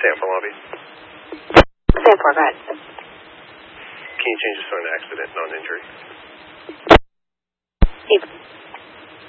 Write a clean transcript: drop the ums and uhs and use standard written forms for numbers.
Sanford lobby. Sanford, go ahead. Can you change this phone to accident, non-injury?